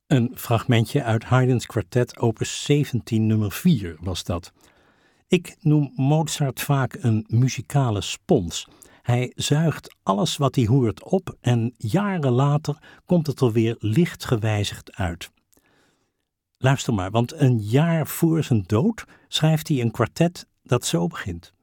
Een fragmentje uit Haydn's kwartet opus 17 nummer 4 was dat. Ik noem Mozart vaak een muzikale spons. Hij zuigt alles wat hij hoort op en jaren later komt het er weer licht gewijzigd uit. Luister maar, want een jaar voor zijn dood schrijft hij een kwartet dat zo begint.